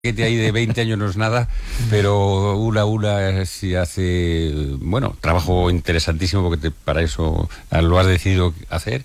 Que ahí de 20 años no es nada, pero una sí hace, bueno, trabajo interesantísimo porque para eso lo has decidido hacer,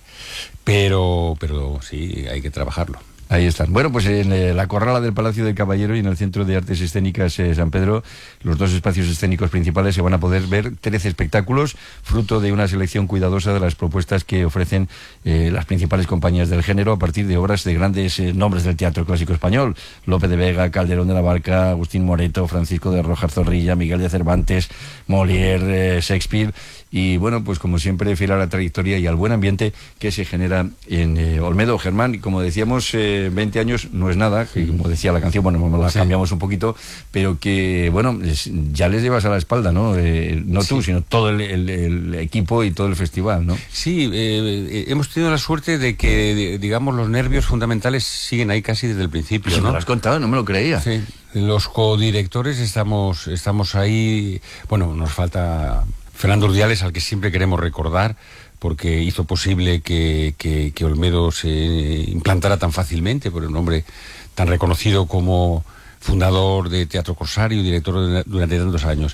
pero sí, hay que trabajarlo. Ahí están. Bueno, pues en la Corrala del Palacio del Caballero y en el Centro de Artes Escénicas San Pedro, los dos espacios escénicos principales, se van a poder ver 13 espectáculos, fruto de una selección cuidadosa de las propuestas que ofrecen las principales compañías del género a partir de obras de grandes nombres del teatro clásico español: Lope de Vega, Calderón de la Barca, Agustín Moreto, Francisco de Rojas Zorrilla, Miguel de Cervantes, Molière, Shakespeare. Y bueno, pues como siempre, fiel a la trayectoria y al buen ambiente que se genera en Olmedo. Germán, y como decíamos, 20 años no es nada, que como decía la canción, bueno, la cambiamos un poquito, pero que, bueno, ya les llevas a la espalda, ¿no? No tú, sino todo el equipo y todo el festival, ¿no? Sí, hemos tenido la suerte de que, digamos, los nervios fundamentales siguen ahí casi desde el principio, Pues ¿no? me lo has contado, no me lo creía. Sí, los codirectores estamos ahí. Bueno, nos falta Fernando Urdiales, al que siempre queremos recordar, porque hizo posible que Olmedo se implantara tan fácilmente, por un hombre tan reconocido como fundador de Teatro Corsario y director durante tantos años.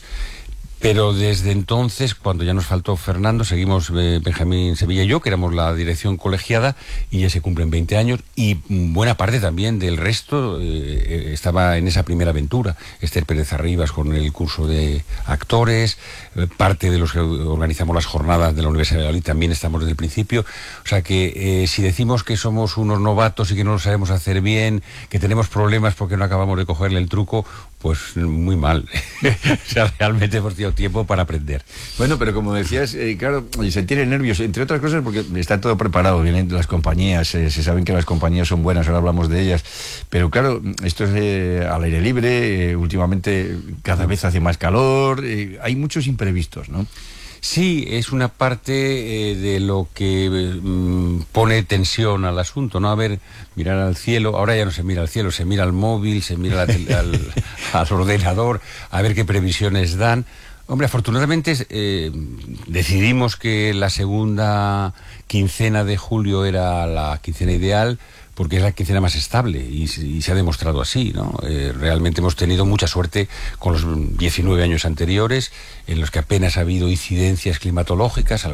Pero desde entonces, cuando ya nos faltó Fernando, seguimos Benjamín Sevilla y yo, que éramos la dirección colegiada, y ya se cumplen 20 años, y buena parte también del resto estaba en esa primera aventura. Esther Pérez Arribas con el curso de actores, parte de los que organizamos las jornadas de la Universidad de Valladolid también estamos desde el principio. O sea que si decimos que somos unos novatos y que no lo sabemos hacer bien, que tenemos problemas porque no acabamos de cogerle el truco, pues muy mal. O sea, realmente hemos tenido tiempo para aprender. Bueno, pero como decías, claro, se tienen nervios, entre otras cosas porque está todo preparado, vienen las compañías, se saben que las compañías son buenas, ahora hablamos de ellas, pero claro, esto es al aire libre, últimamente cada vez hace más calor, hay muchos imprevistos, ¿no? Sí, es una parte de lo que pone tensión al asunto, ¿no? A ver, mirar al cielo, ahora ya no se mira al cielo, se mira al móvil, se mira al ordenador, a ver qué previsiones dan. Hombre, afortunadamente decidimos que la segunda quincena de julio era la quincena ideal, porque es la quincena más estable y se ha demostrado así, ¿no? Realmente hemos tenido mucha suerte con los 19 años anteriores, en los que apenas ha habido incidencias climatológicas,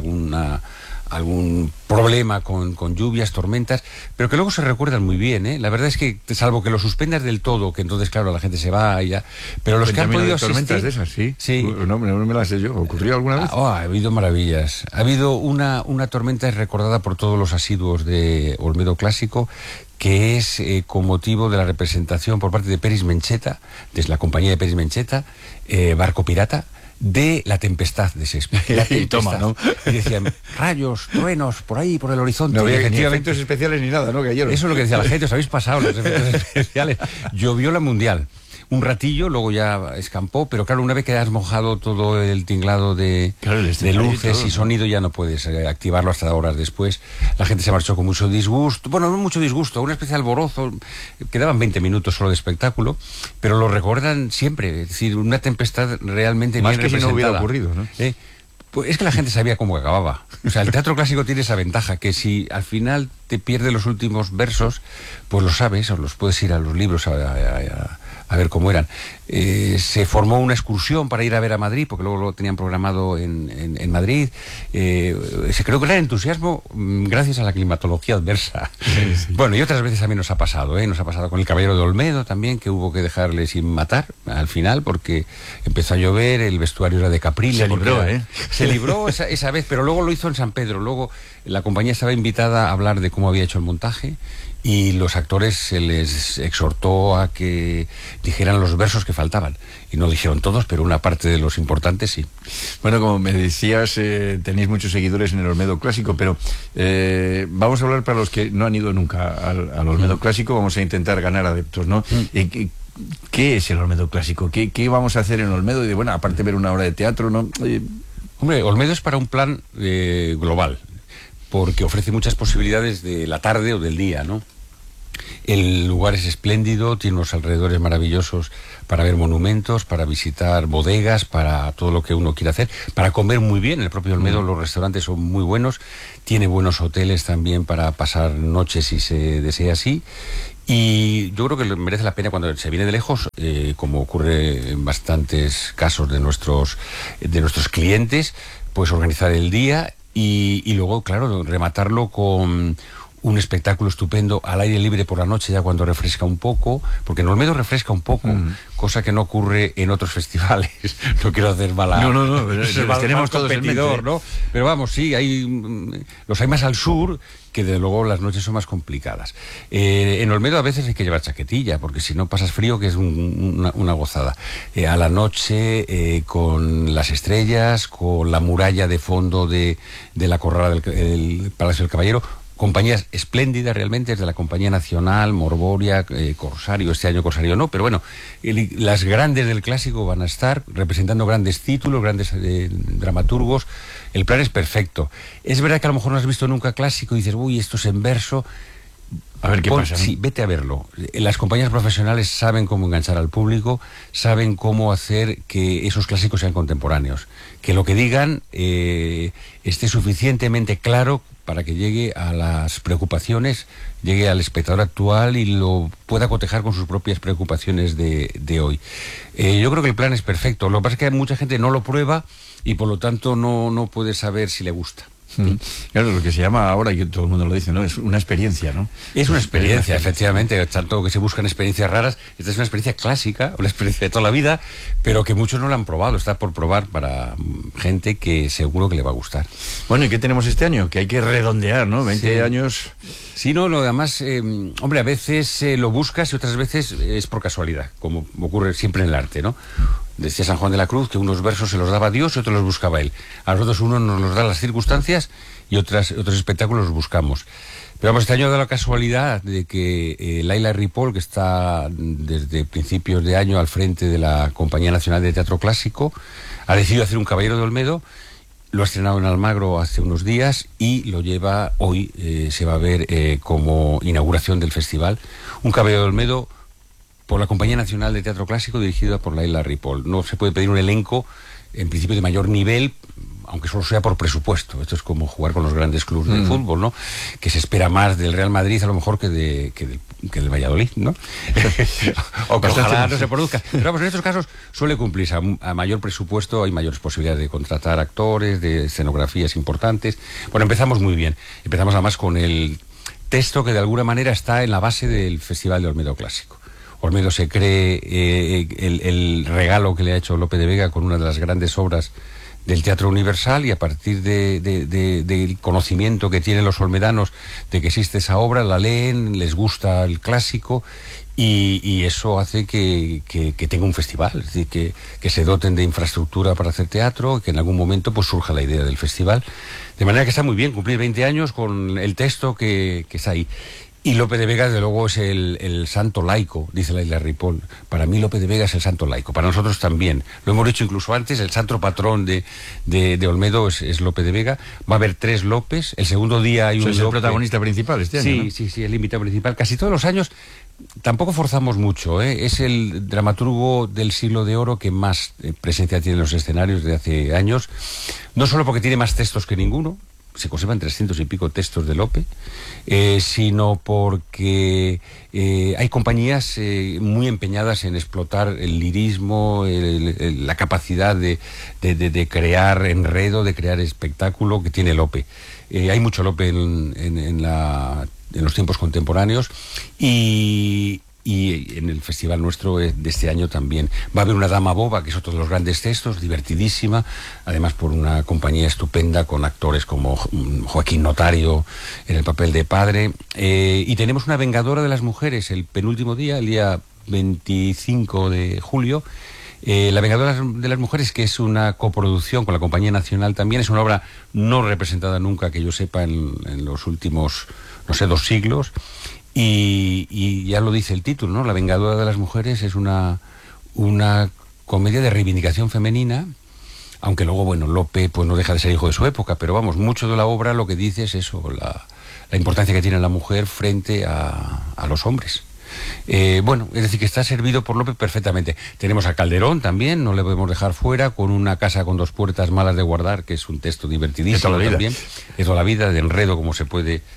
algún problema con lluvias, tormentas, pero que luego se recuerdan muy bien, ¿eh? La verdad es que, salvo que lo suspendas del todo, que entonces, claro, la gente se va y ya, pero los que han podido asistir... tormentas de esas, sí. Sí. No me las sé yo. ¿Ocurrió alguna vez? Ha habido maravillas. Ha habido una tormenta recordada por todos los asiduos de Olmedo Clásico, que es con motivo de la representación por parte de Peris Mencheta, desde la compañía de Peris Mencheta, Barco Pirata, de La Tempestad de Shakespeare. Y toma, ¿no? Y decían, rayos, truenos, por ahí, por el horizonte. No había ni efectos especiales ni nada, ¿no? Cayeron. Eso es lo que decía la gente, os habéis pasado los efectos especiales. Llovió la Mundial un ratillo, luego ya escampó, pero claro, una vez que has mojado todo el tinglado de luces y sonido, ya no puedes activarlo hasta horas después. La gente se marchó con mucho disgusto, bueno, no mucho disgusto, una especie de alborozo. Quedaban 20 minutos solo de espectáculo, pero lo recuerdan siempre, es decir, una tempestad realmente más bien que representada. Si no hubiera ocurrido, ¿no? Pues es que la gente sabía cómo acababa. O sea, el teatro clásico tiene esa ventaja, que si al final te pierdes los últimos versos, pues lo sabes, o los puedes ir a los libros a ver cómo eran. Se formó una excursión para ir a ver a Madrid, porque luego lo tenían programado en Madrid. Se creó gran entusiasmo gracias a la climatología adversa. Sí. Bueno, y otras veces también nos ha pasado, ¿eh? Nos ha pasado con el Caballero de Olmedo también, que hubo que dejarle sin matar al final, porque empezó a llover, el vestuario era de Caprile. Se libró esa vez, pero luego lo hizo en San Pedro. Luego la compañía estaba invitada a hablar de cómo había hecho el montaje, y los actores se les exhortó a que dijeran los versos que faltaban, y no dijeron todos, pero una parte de los importantes sí. Bueno, como me decías, tenéis muchos seguidores en el Olmedo Clásico, pero vamos a hablar para los que no han ido nunca al Olmedo Clásico, vamos a intentar ganar adeptos, ¿no? ¿Qué es el Olmedo Clásico? ¿Qué vamos a hacer en Olmedo? Y bueno, aparte de ver una obra de teatro, ¿no? Hombre, Olmedo es para un plan global, porque ofrece muchas posibilidades de la tarde o del día, ¿no? El lugar es espléndido, tiene unos alrededores maravillosos para ver monumentos, para visitar bodegas, para todo lo que uno quiera hacer, para comer muy bien. En el propio Olmedo los restaurantes son muy buenos, tiene buenos hoteles también para pasar noches si se desea así, Y yo creo que merece la pena cuando se viene de lejos, como ocurre en bastantes casos de nuestros clientes, pues organizar el día y luego, claro, rematarlo con un espectáculo estupendo al aire libre por la noche, ya cuando refresca un poco, porque en Olmedo refresca un poco, cosa que no ocurre en otros festivales. No quiero hacer mala... No, tenemos todos competidor, ¿no? Pero vamos, sí, los hay más al sur, que desde luego las noches son más complicadas. En Olmedo a veces hay que llevar chaquetilla, porque si no pasas frío, que es una gozada. A la noche, con las estrellas, con la muralla de fondo de la corrala del Palacio del Caballero, compañías espléndidas realmente, desde la Compañía Nacional, Morboria, Corsario, este año Corsario no, pero bueno, las grandes del clásico van a estar representando grandes títulos, grandes dramaturgos. El plan es perfecto. Es verdad que a lo mejor no has visto nunca clásico y dices, uy, esto es en verso. A ver qué pasa, ¿no? Sí, vete a verlo. Las compañías profesionales saben cómo enganchar al público, saben cómo hacer que esos clásicos sean contemporáneos. Que lo que digan esté suficientemente claro para que llegue a las preocupaciones, llegue al espectador actual y lo pueda cotejar con sus propias preocupaciones de hoy. Yo creo que el plan es perfecto. Lo que pasa es que mucha gente no lo prueba y por lo tanto no puede saber si le gusta. Claro, lo que se llama ahora, y todo el mundo lo dice, ¿no? Es una experiencia, ¿no? Es una experiencia, efectivamente, tanto que se buscan experiencias raras. Esta es una experiencia clásica, una experiencia de toda la vida, pero que muchos no la han probado, está por probar para gente que seguro que le va a gustar. Bueno, ¿y qué tenemos este año? Que hay que redondear, ¿no? 20 años... Sí, no, además, hombre, a veces lo buscas y otras veces es por casualidad, como ocurre siempre en el arte, ¿no? Decía San Juan de la Cruz que unos versos se los daba Dios y otros los buscaba él. A nosotros uno nos los da las circunstancias y otros espectáculos los buscamos. Pero vamos, este año da la casualidad de que Laila Ripoll, que está desde principios de año al frente de la Compañía Nacional de Teatro Clásico, ha decidido hacer un Caballero de Olmedo. Lo ha estrenado en Almagro hace unos días y lo lleva hoy, se va a ver como inauguración del festival. Un Caballero de Olmedo por la Compañía Nacional de Teatro Clásico, dirigida por Laila Ripoll. No se puede pedir un elenco, en principio, de mayor nivel, aunque solo sea por presupuesto. Esto es como jugar con los grandes clubes del fútbol, ¿no? Que se espera más del Real Madrid a lo mejor que del Valladolid, ¿no? O que ojalá no se produzca. Pero vamos, en estos casos suele cumplirse. A mayor presupuesto hay mayores posibilidades de contratar actores, de escenografías importantes. Bueno, empezamos muy bien. Empezamos además con el texto que de alguna manera está en la base del Festival de Olmedo Clásico. Olmedo se cree el regalo que le ha hecho Lope de Vega con una de las grandes obras del Teatro Universal, y a partir del conocimiento que tienen los olmedanos de que existe esa obra, la leen, les gusta el clásico y eso hace que tenga un festival, es decir, que se doten de infraestructura para hacer teatro, que en algún momento pues surja la idea del festival. De manera que está muy bien cumplir 20 años con el texto que está ahí. Y Lope de Vega, desde luego, es el santo laico, dice Laila Ripoll. Para mí Lope de Vega es el santo laico, para nosotros también. Lo hemos dicho incluso antes, el santo patrón de Olmedo es Lope de Vega. Va a haber 3 Lopes, el segundo día hay un Lope. ¿Es el protagonista principal este año? Sí, ¿no? Sí, el invitado principal. Casi todos los años, tampoco forzamos mucho, ¿eh? Es el dramaturgo del siglo de oro que más presencia tiene en los escenarios de hace años. No solo porque tiene más textos que ninguno, se conservan 300 y pico textos de Lope, sino porque hay compañías muy empeñadas en explotar el lirismo, la capacidad de crear enredo, de crear espectáculo que tiene Lope. Hay mucho Lope en los tiempos contemporáneos y en el festival nuestro de este año también. Va a haber una Dama Boba, que es otro de los grandes textos, divertidísima, además por una compañía estupenda con actores como Joaquín Notario en el papel de padre. Y tenemos una Vengadora de las Mujeres el penúltimo día, el día 25 de julio. La Vengadora de las Mujeres, que es una coproducción con la Compañía Nacional también, es una obra no representada nunca, que yo sepa, en los últimos, 2 siglos. Y ya lo dice el título, ¿no? La Vengadora de las Mujeres es una comedia de reivindicación femenina, aunque luego, bueno, Lope pues no deja de ser hijo de su época, pero vamos, mucho de la obra lo que dice es eso, la importancia que tiene la mujer frente a los hombres. Bueno, es decir, que está servido por Lope perfectamente. Tenemos a Calderón también, no le podemos dejar fuera, con Una casa con 2 puertas malas de guardar, que es un texto divertidísimo también, de toda la vida, de enredo como se puede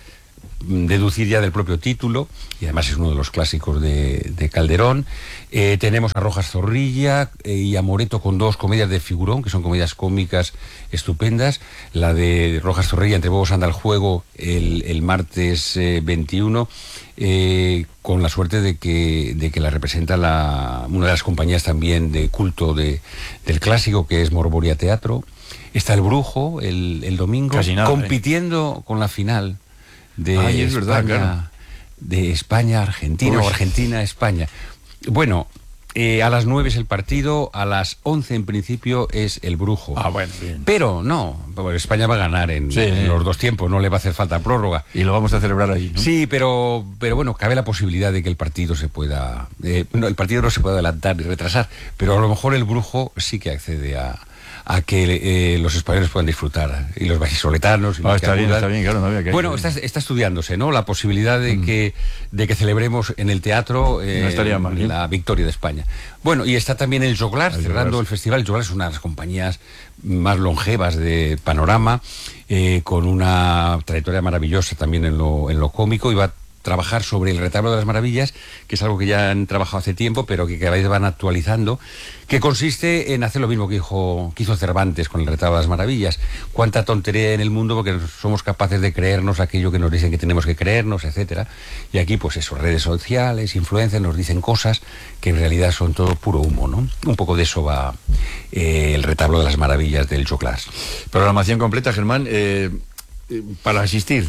deducir ya del propio título, y además es uno de los clásicos de Calderón. Tenemos a Rojas Zorrilla y a Moreto con 2 comedias de figurón, que son comedias cómicas estupendas. La de Rojas Zorrilla, Entre Bobos anda el juego, el martes 21, con la suerte de que la representa una de las compañías también de culto del clásico, que es Morboria Teatro. Está El Brujo el domingo, nada, compitiendo con la final de es verdad, claro. de España-Argentina o Argentina-España. Bueno, a las 9 es el partido, a las 11 en principio es El Brujo. Bueno, bien. Pero no, España va a ganar en los 2 tiempos, no le va a hacer falta prórroga. Y lo vamos a celebrar ahí, ¿no? Sí, pero bueno, cabe la posibilidad de que el partido se pueda... el partido no se puede adelantar ni retrasar, pero a lo mejor El Brujo sí que accede a que los españoles puedan disfrutar, y los vallisoletanos. Está bien, claro. No había que bueno, está estudiándose, ¿no?, la posibilidad de que celebremos en el teatro no estaría mal, la victoria de España. Bueno, y está también el Joglars, cerrando el festival. El Joglars es una de las compañías más longevas de Panorama, con una trayectoria maravillosa también en lo cómico, y va a trabajar sobre el Retablo de las Maravillas, que es algo que ya han trabajado hace tiempo, pero que cada vez van actualizando, que consiste en hacer lo mismo que hizo Cervantes con el Retablo de las Maravillas. Cuánta tontería en el mundo, porque somos capaces de creernos aquello que nos dicen que tenemos que creernos, etcétera. Y aquí, pues eso, redes sociales, influencias, nos dicen cosas que en realidad son todo puro humo, ¿no? Un poco de eso va el Retablo de las Maravillas del Joglars. Programación completa, Germán. Para asistir,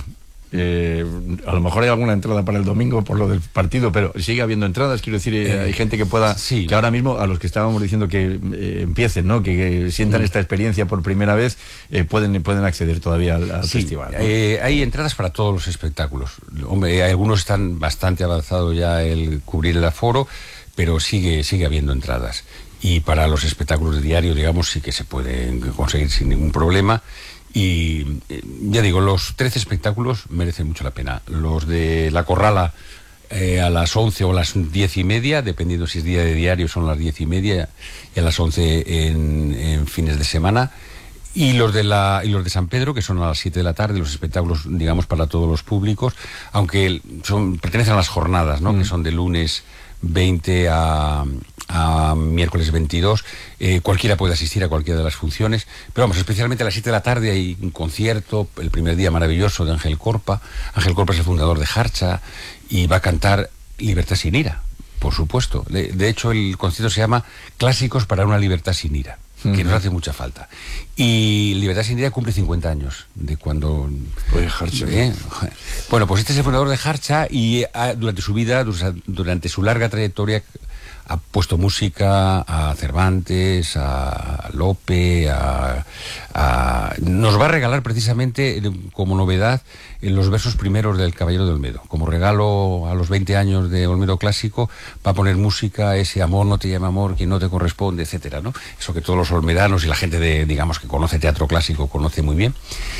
a lo mejor hay alguna entrada para el domingo por lo del partido, pero sigue habiendo entradas. Quiero decir, hay gente que pueda, que ahora mismo, a los que estábamos diciendo que empiecen, ¿no?, que sientan esta experiencia por primera vez, pueden acceder todavía al festival, ¿no? Hay entradas para todos los espectáculos. Hombre, algunos están bastante avanzados ya el cubrir el aforo, pero sigue habiendo entradas. Y para los espectáculos de diario, digamos, sí que se pueden conseguir sin ningún problema. Y ya digo, los 13 espectáculos merecen mucho la pena. Los de La Corrala a las 11 o a las 10:30, dependiendo si es día de diario, son las 10:30, y a las 11 en fines de semana. Y los de San Pedro, que son a las 7 de la tarde, los espectáculos, digamos, para todos los públicos, aunque pertenecen a las jornadas, ¿no?, que son de lunes 20 a miércoles 22, cualquiera puede asistir a cualquiera de las funciones, pero vamos, especialmente a las 7 de la tarde hay un concierto, el primer día maravilloso, de Ángel Corpa. Ángel Corpa es el fundador de Jarcha y va a cantar Libertad sin ira, por supuesto. De hecho, el concierto se llama Clásicos para una libertad sin ira, que nos hace mucha falta. Y Libertad sin ira cumple 50 años de cuando... Jarcha. Bueno, pues este es el fundador de Jarcha, y durante su vida, durante su larga trayectoria, ha puesto música a Cervantes, a Lope, nos va a regalar precisamente, como novedad, en los versos primeros del Caballero de Olmedo. Como regalo a los 20 años de Olmedo Clásico, va a poner música, ese amor no te llama amor, quien no te corresponde, etcétera, ¿no? Eso que todos los olmedanos y la gente digamos, que conoce teatro clásico conoce muy bien.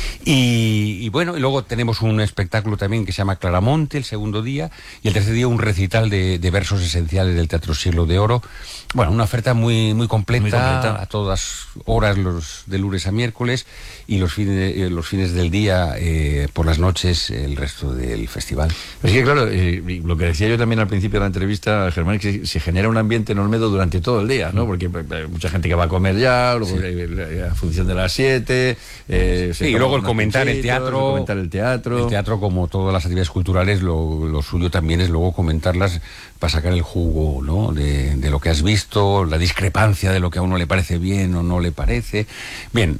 Y bueno, y luego tenemos un espectáculo también que se llama Claramonte, el segundo día, y el tercer día un recital de versos esenciales del Teatro Siglo de Oro. Bueno, una oferta muy completa, a todas horas, de lunes a miércoles, y los fines del día, por las noches, el resto del festival. Es que claro, lo que decía yo también al principio de la entrevista, Germán, es que se genera un ambiente en Olmedo durante todo el día, ¿no? Porque hay mucha gente que va a comer ya, luego a función de las 7, y luego el comentar el teatro. El teatro, como todas las actividades culturales, lo suyo también es luego comentarlas para sacar el jugo, ¿no?, de lo que has visto, la discrepancia de lo que a uno le parece bien o no le parece. Bien,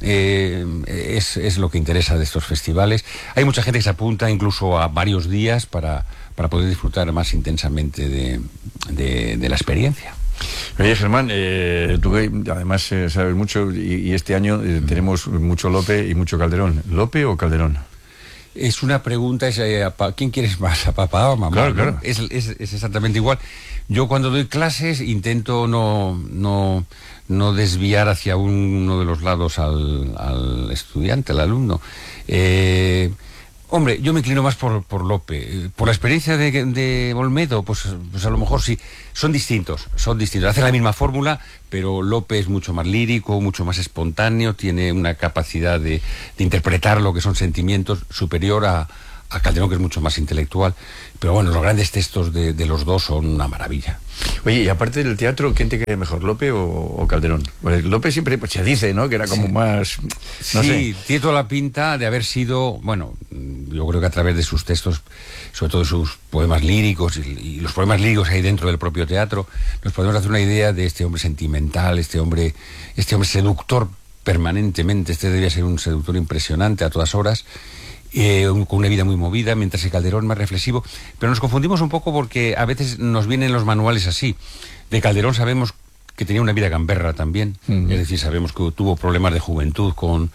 es lo que interesa de estos festivales. Hay mucha gente que se apunta incluso a varios días para poder disfrutar más intensamente de la experiencia. Oye, Germán, tú además sabes mucho, y este año tenemos mucho Lope y mucho Calderón. ¿Lope o Calderón? Es una pregunta, ¿quién quieres más, a papá o a mamá? Claro. Es exactamente igual. Yo cuando doy clases intento no desviar hacia uno de los lados al estudiante, al alumno. Hombre, yo me inclino más por Lope. Por la experiencia de Olmedo, pues a lo mejor sí. Son distintos. Hacen la misma fórmula, pero Lope es mucho más lírico, mucho más espontáneo, tiene una capacidad de interpretar lo que son sentimientos superior a a Calderón, que es mucho más intelectual. Pero bueno, los grandes textos de los dos son una maravilla. Oye, y aparte del teatro, ¿quién te cae mejor, Lope o Calderón? Pues Lope siempre se dice, ¿no?, que era como más... No sé. Tiene toda la pinta de haber sido, bueno, yo creo que a través de sus textos, sobre todo de sus poemas líricos y los poemas líricos ahí dentro del propio teatro, nos podemos hacer una idea de este hombre sentimental, este hombre seductor permanentemente. Este debía ser un seductor impresionante a todas horas, con una vida muy movida, mientras que Calderón más reflexivo. Pero nos confundimos un poco porque a veces nos vienen los manuales así. De Calderón sabemos que tenía una vida gamberra también, es decir, sabemos que tuvo problemas de juventud, con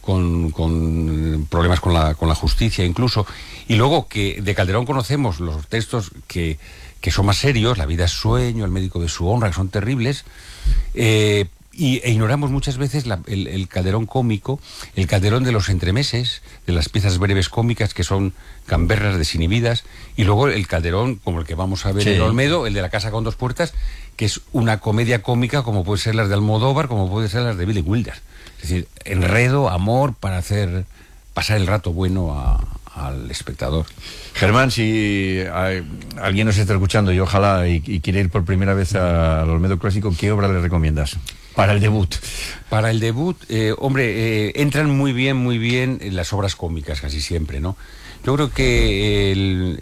problemas con la justicia incluso, y luego que de Calderón conocemos los textos que son más serios, La vida es sueño, El médico de su honra, que son terribles, e ignoramos muchas veces el Calderón cómico, el Calderón de los entremeses, de las piezas breves cómicas que son gamberras, desinhibidas, y luego el Calderón, como el que vamos a ver en Olmedo, el de La casa con dos puertas, que es una comedia cómica como puede ser las de Almodóvar, como puede ser las de Billy Wilder. Es decir, enredo, amor, para hacer pasar el rato bueno al espectador. Germán, si alguien nos está escuchando y ojalá y quiere ir por primera vez al Olmedo Clásico, ¿qué obra le recomiendas? Para el debut. Para el debut, entran muy bien las obras cómicas casi siempre, ¿no? Yo creo que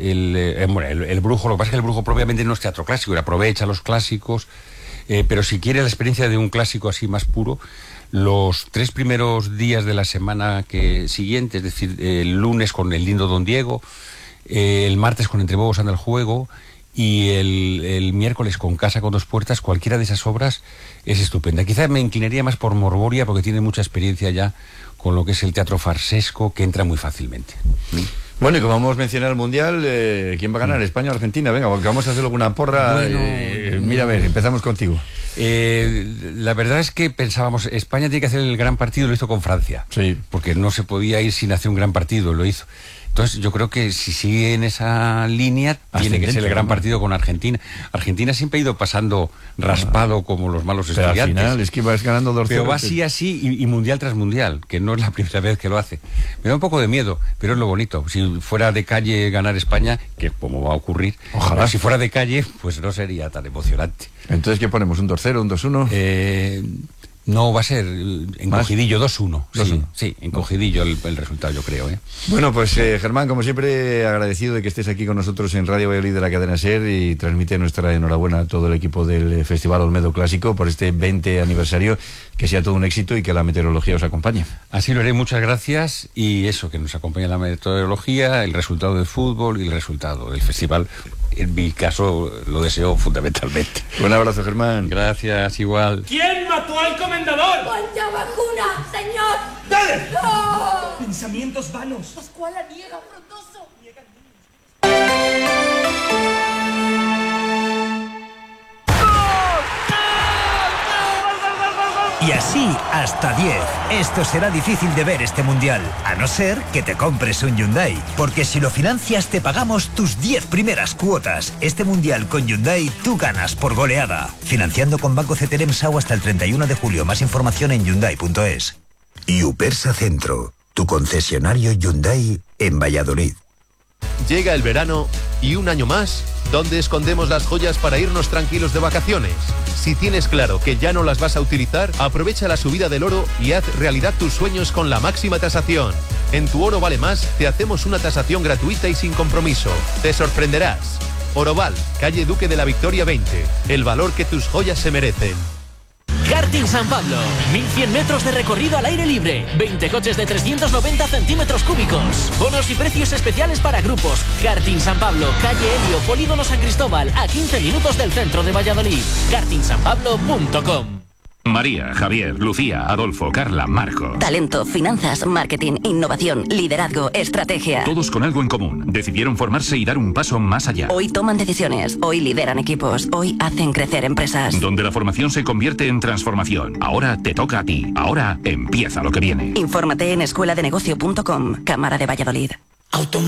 el Brujo, lo que pasa es que el Brujo propiamente no es teatro clásico, aprovecha los clásicos, pero si quiere la experiencia de un clásico así más puro, los 3 primeros días de la semana siguiente, es decir, el lunes con El lindo Don Diego, el martes con Entre bobos anda el juego, y el miércoles con Casa con dos puertas, cualquiera de esas obras es estupenda. Quizá me inclinaría más por Morboria, porque tiene mucha experiencia ya con lo que es el teatro farsesco, que entra muy fácilmente. Bueno, y como vamos a mencionar el Mundial, ¿quién va a ganar? ¿España o Argentina? Venga, porque vamos a hacer alguna porra. Bueno, mira, a ver, empezamos contigo. La verdad es que pensábamos, España tiene que hacer el gran partido, lo hizo con Francia. Sí. Porque no se podía ir sin hacer un gran partido, lo hizo. Entonces yo creo que si sigue en esa línea tiene que ser el gran partido con Argentina. Argentina siempre ha ido pasando raspado como los malos estudiantes. Al final es que vas ganando 2-0. Pero va así y mundial tras mundial, que no es la primera vez que lo hace. Me da un poco de miedo, pero es lo bonito. Si fuera de calle ganar España, que como va a ocurrir, ojalá. Si fuera de calle, pues no sería tan emocionante. Entonces, ¿qué ponemos? ¿Un 2-0, un 2-1? No, va a ser encogidillo, 2-1. Sí, encogidillo el resultado, yo creo. Bueno, pues Germán, como siempre, agradecido de que estés aquí con nosotros en Radio Valladolid de la cadena SER, y transmite nuestra enhorabuena a todo el equipo del Festival Olmedo Clásico por este 20 aniversario, que sea todo un éxito y que la meteorología os acompañe. Así lo haré, muchas gracias, y eso, que nos acompañe la meteorología, el resultado del fútbol y el resultado del festival. En mi caso lo deseo fundamentalmente. Un abrazo, Germán. Gracias, igual. ¿Quién mató al comendador? ¡Cuánta vacuna, señor! ¡Dale! ¡No! Pensamientos vanos. Pascuala niega, frondoso. Y así hasta 10. Esto será difícil de ver este mundial, a no ser que te compres un Hyundai. Porque si lo financias, te pagamos tus 10 primeras cuotas. Este mundial con Hyundai, tú ganas por goleada. Financiando con Banco CTLM SAU hasta el 31 de julio. Más información en Hyundai.es. Yupersa Centro, tu concesionario Hyundai en Valladolid. Llega el verano y un año más, ¿dónde escondemos las joyas para irnos tranquilos de vacaciones? Si tienes claro que ya no las vas a utilizar, aprovecha la subida del oro y haz realidad tus sueños con la máxima tasación. En Tu Oro Vale Más te hacemos una tasación gratuita y sin compromiso. Te sorprenderás. Oroval, calle Duque de la Victoria 20. El valor que tus joyas se merecen. Karting San Pablo, 1100 metros de recorrido al aire libre, 20 coches de 390 centímetros cúbicos, bonos y precios especiales para grupos. Karting San Pablo, calle Helio, Polígono San Cristóbal, a 15 minutos del centro de Valladolid. kartingsanpablo.com. María, Javier, Lucía, Adolfo, Carla, Marco. Talento, finanzas, marketing, innovación, liderazgo, estrategia. Todos con algo en común. Decidieron formarse y dar un paso más allá. Hoy toman decisiones, hoy lideran equipos, hoy hacen crecer empresas. Donde la formación se convierte en transformación. Ahora te toca a ti. Ahora empieza lo que viene. Infórmate en escueladenegocio.com. Cámara de Valladolid.